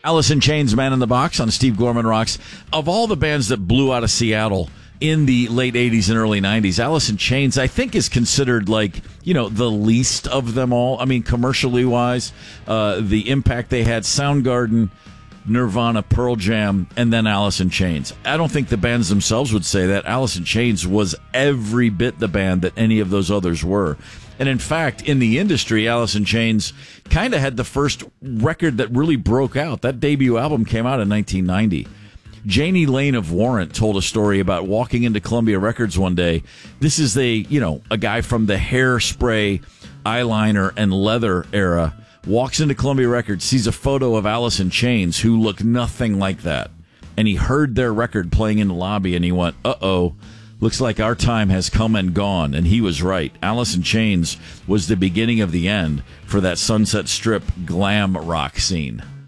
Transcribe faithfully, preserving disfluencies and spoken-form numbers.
Alice in Chains, Man in the Box on Steve Gorman Rocks. Of all the bands that blew out of Seattle in the late eighties and early nineties, Alice in Chains, I think, is considered like, you know, the least of them all. I mean, commercially wise, uh, the impact they had, Soundgarden, Nirvana, Pearl Jam, and then Alice in Chains. I don't think the bands themselves would say that. Alice in Chains was every bit the band that any of those others were. And in fact, in the industry, Alice in Chains kind of had the first record that really broke out. That debut album came out in nineteen ninety. Janie Lane of Warrant told a story about walking into Columbia Records one day. This is a, you know, a guy from the hairspray, eyeliner, and leather era. Walks into Columbia Records, sees a photo of Alice in Chains, who look nothing like that. And he heard their record playing in the lobby, and he went, uh-oh, looks like our time has come and gone. And he was right. Alice in Chains was the beginning of the end for that Sunset Strip glam rock scene.